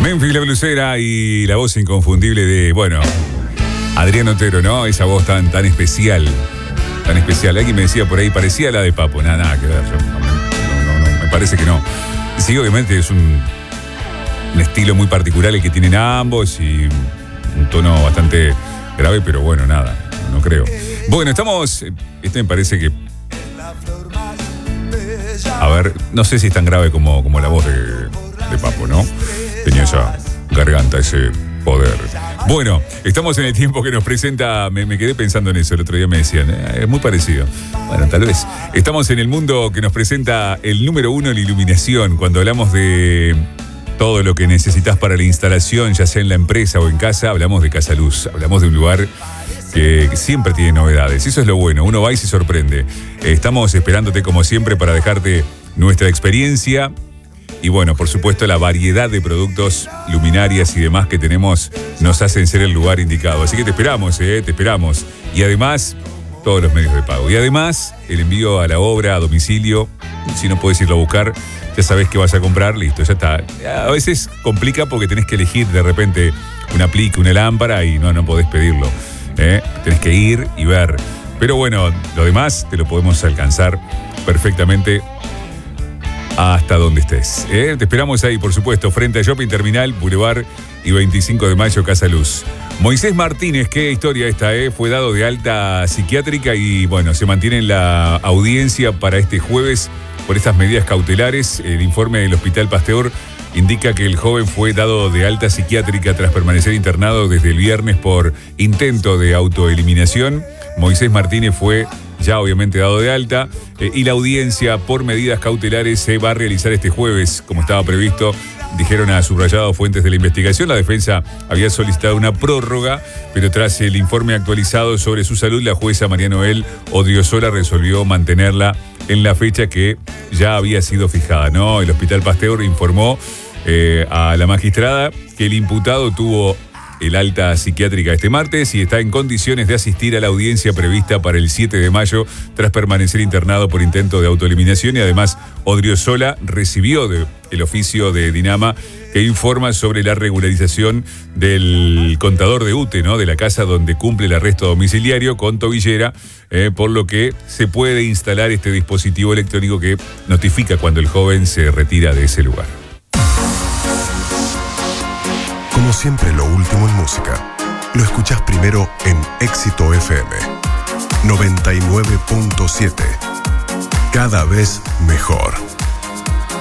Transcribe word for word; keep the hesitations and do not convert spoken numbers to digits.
Memphis la blusera y la voz inconfundible de, bueno, Adrián Otero, ¿no? Esa voz tan, tan especial, tan especial. Alguien me decía por ahí, parecía la de Papo. Nada, nada que ver. Yo, no, no, no, me parece que no. Sí, obviamente es un, un estilo muy particular el que tienen ambos y un tono bastante grave, pero bueno, nada, no creo. Bueno, estamos, este me parece que, a ver, no sé si es tan grave como, como la voz de, de Papo, ¿no? Tenía esa garganta, ese poder. Bueno, estamos en el tiempo que nos presenta, me, me quedé pensando en eso, el otro día me decían, eh, es muy parecido. Bueno, tal vez. Estamos en el mundo que nos presenta el número uno en la iluminación, cuando hablamos de todo lo que necesitas para la instalación, ya sea en la empresa o en casa, hablamos de Casa Luz, hablamos de un lugar que, que siempre tiene novedades. Eso es lo bueno, uno va y se sorprende. Estamos esperándote como siempre para dejarte nuestra experiencia. Y bueno, por supuesto, la variedad de productos, luminarias y demás que tenemos nos hacen ser el lugar indicado. Así que te esperamos, ¿eh? Te esperamos. Y además, todos los medios de pago. Y además, el envío a la obra, a domicilio. Si no puedes irlo a buscar, ya sabes que vas a comprar, listo, ya está. A veces complica porque tenés que elegir de repente una plica, una lámpara y no, no podés pedirlo, ¿eh? Tenés que ir y ver. Pero bueno, lo demás te lo podemos alcanzar perfectamente hasta donde estés, ¿eh? Te esperamos ahí, por supuesto, frente a Shopping Terminal, Boulevard y veinticinco de mayo, Casa Luz. Moisés Martínez, qué historia esta, ¿eh? Fue dado de alta psiquiátrica y, bueno, se mantiene en la audiencia para este jueves por estas medidas cautelares. El informe del Hospital Pasteur indica que el joven fue dado de alta psiquiátrica tras permanecer internado desde el viernes por intento de autoeliminación. Moisés Martínez fue ya obviamente dado de alta, eh, y la audiencia por medidas cautelares se va a realizar este jueves, como estaba previsto, dijeron a subrayados fuentes de la investigación. La defensa había solicitado una prórroga, pero tras el informe actualizado sobre su salud, la jueza María Noel Odriozola resolvió mantenerla en la fecha que ya había sido fijada, ¿no? El Hospital Pasteur informó eh, a la magistrada que el imputado tuvo el alta psiquiátrica este martes y está en condiciones de asistir a la audiencia prevista para el siete de mayo tras permanecer internado por intento de autoeliminación. Y además Odriozola recibió de, el oficio de Dinama que informa sobre la regularización del contador de U T E, ¿no? De la casa donde cumple el arresto domiciliario con tobillera, eh, por lo que se puede instalar este dispositivo electrónico que notifica cuando el joven se retira de ese lugar. Como siempre, lo último en música lo escuchás primero en Éxito F M noventa y nueve punto siete. Cada vez mejor.